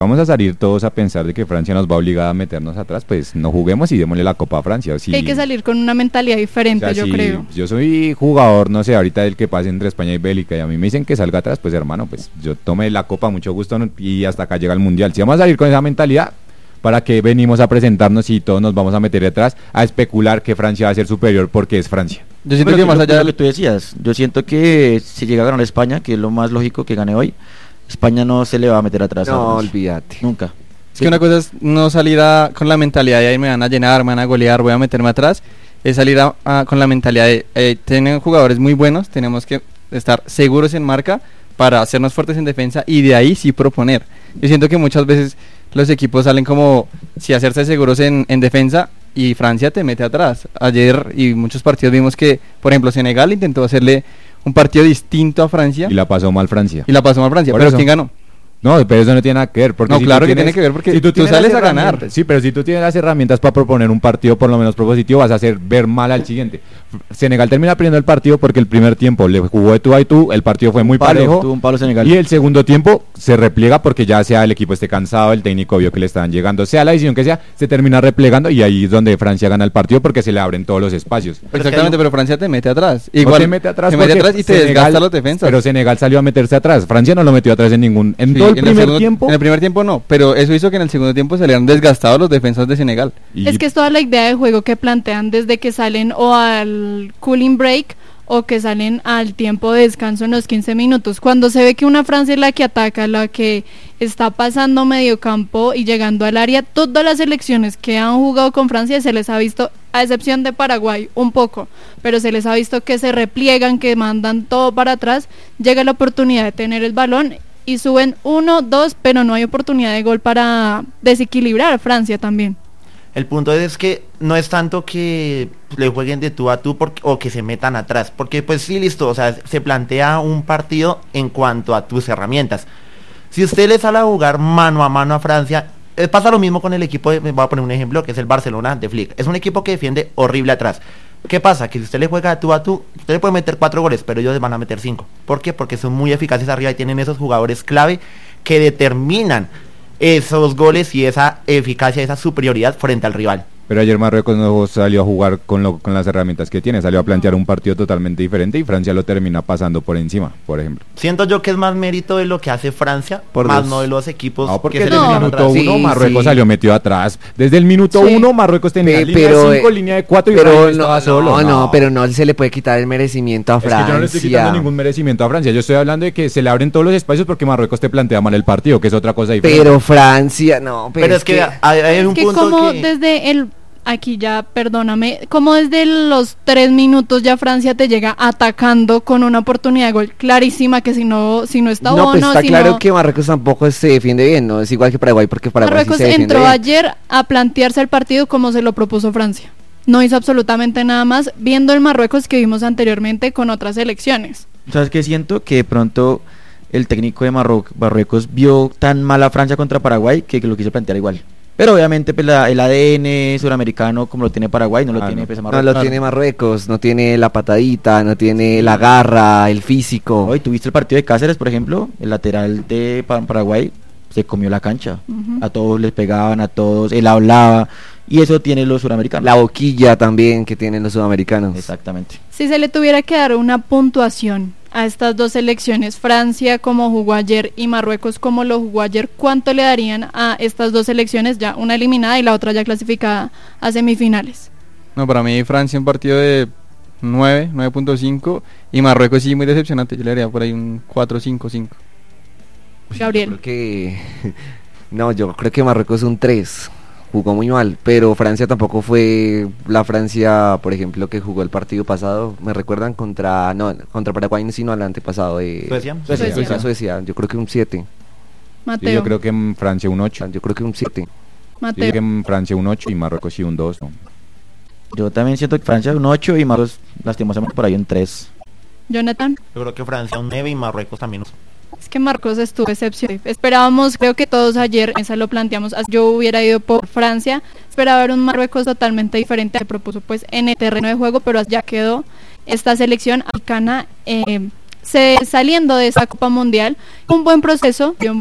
vamos a salir todos a pensar de que Francia nos va a obligar a meternos atrás, pues no juguemos y démosle la copa a Francia. Si, hay que salir con una mentalidad diferente, o sea, yo creo. Yo soy jugador, no sé, ahorita del que pase entre España y Bélgica, y a mí me dicen que salga atrás, pues hermano, pues yo tome la copa, mucho gusto, ¿no? Y hasta acá llega el Mundial. Si vamos a salir con esa mentalidad, ¿para qué venimos a presentarnos y todos nos vamos a meter detrás a especular que Francia va a ser superior porque es Francia? Yo siento que más allá de lo que tú decías, yo siento que si llega a ganar España, que es lo más lógico que gane hoy, España no se le va a meter atrás. No, olvídate. Nunca. Es que una cosa es no salir con la mentalidad de ahí me van a llenar, me van a golear, voy a meterme atrás. Es salir con la mentalidad de tienen jugadores muy buenos, tenemos que estar seguros en marca para hacernos fuertes en defensa y de ahí sí proponer. Yo siento que muchas veces los equipos salen como si hacerse seguros en defensa y Francia te mete atrás. Ayer y muchos partidos vimos que, por ejemplo, Senegal intentó hacerle un partido distinto a Francia. Y la pasó mal Francia. Pero ¿quién ganó? No, pero eso no tiene nada que ver. Porque no, si claro que tiene que ver porque si tú sales a ganar. Sí, pero si tú tienes las herramientas para proponer un partido por lo menos propositivo, vas a hacer ver mal al siguiente. Senegal termina perdiendo el partido porque el primer tiempo le jugó de tú a tú, el partido fue muy parejo. Tuvo un palo Senegal. Y el segundo tiempo se repliega porque ya sea el equipo esté cansado, el técnico vio que le estaban llegando, sea la decisión que sea, se termina replegando y ahí es donde Francia gana el partido porque se le abren todos los espacios. Exactamente, pero Francia te mete atrás. Igual te mete atrás y te desgasta los defensas. Pero Senegal salió a meterse atrás. Francia no lo metió atrás en todo el primer tiempo. En el primer tiempo no, pero eso hizo que en el segundo tiempo salieran desgastados los defensas de Senegal. Es que es toda la idea de juego que plantean desde que salen o al cooling break o que salen al tiempo de descanso en los 15 minutos. Cuando se ve que una Francia es la que ataca, la que está pasando medio campo y llegando al área, todas las selecciones que han jugado con Francia se les ha visto, a excepción de Paraguay, un poco, pero se les ha visto que se repliegan, que mandan todo para atrás, llega la oportunidad de tener el balón y suben 1, 2, pero no hay oportunidad de gol para desequilibrar a Francia también. El punto es que no es tanto que le jueguen de tú a tú o que se metan atrás, porque pues sí, listo, o sea, se plantea un partido en cuanto a tus herramientas. Si usted le sale a jugar mano a mano a Francia, pasa lo mismo con el equipo, voy a poner un ejemplo, que es el Barcelona de Flick. Es un equipo que defiende horrible atrás. ¿Qué pasa? Que si usted le juega de tú a tú, usted le puede meter 4 goles, pero ellos van a meter 5. ¿Por qué? Porque son muy eficaces arriba y tienen esos jugadores clave que determinan esos goles y esa eficacia, esa superioridad frente al rival. Pero ayer Marruecos no salió a jugar con las herramientas que tiene, salió a plantear un partido totalmente diferente y Francia lo termina pasando por encima, por ejemplo. Siento yo que es más mérito de lo que hace Francia, más no de los equipos. No, porque que desde el minuto 1 Marruecos salió metido atrás. Desde el minuto 1 Marruecos tenía línea de 5, línea de 4 y pero estaba solo. No, pero no se le puede quitar el merecimiento a Francia. Es que yo no le estoy quitando ningún merecimiento a Francia. Yo estoy hablando de que se le abren todos los espacios porque Marruecos te plantea mal el partido, que es otra cosa diferente. Pero Francia, no. Pero es que hay un punto como desde el... Aquí ya, perdóname, como desde los 3 minutos ya Francia te llega atacando con una oportunidad de gol clarísima que si no está no, Bono, pues está si claro no... que Marruecos tampoco se defiende bien, no es igual que Paraguay porque Paraguay Marruecos sí se defiende entró bien. ayer a plantearse el partido como se lo propuso Francia. No hizo absolutamente nada más viendo el Marruecos que vimos anteriormente con otras selecciones. ¿Sabes qué? Siento que de pronto el técnico de Marruecos vio tan mal a Francia contra Paraguay que lo quiso plantear igual. Pero obviamente pues, el ADN suramericano como lo tiene Paraguay no lo tiene pues, Marruecos. No lo tiene Marruecos, no tiene la patadita, no tiene la garra, el físico. Hoy tuviste el partido de Cáceres, por ejemplo, el lateral de Paraguay se comió la cancha. A todos les pegaban, a todos, él hablaba. Y eso tiene los suramericanos. La boquilla también que tienen los sudamericanos. Exactamente. Si se le tuviera que dar una puntuación a estas dos selecciones, Francia como jugó ayer y Marruecos como lo jugó ayer, ¿cuánto le darían a estas dos selecciones, ya una eliminada y la otra ya clasificada a semifinales? No, para mí Francia un partido de 9.5 y Marruecos sí muy decepcionante, yo le daría por ahí un 4.5. Gabriel. Yo creo que Marruecos un 3. Jugó muy mal, pero Francia tampoco fue la Francia, por ejemplo, que jugó el partido pasado. ¿Me recuerdan? Contra Paraguay, sino al antepasado de Suecia. Yo creo que un 7. Mateo. Yo creo que en Francia un 8. Yo creo que un 7. Mateo. Yo creo que en Francia un 8 y Marruecos sí un 2. ¿no? Yo también siento que Francia un 8 y Marruecos lastimosamente por ahí un 3. Jonathan. Yo creo que Francia un 9 y Marruecos también un... Es que Marcos estuvo excepcional. Esperábamos, creo que todos ayer, esa lo planteamos, yo hubiera ido por Francia, esperaba ver un Marruecos totalmente diferente, se propuso pues en el terreno de juego, pero ya quedó esta selección africana saliendo de esa Copa Mundial, un buen proceso,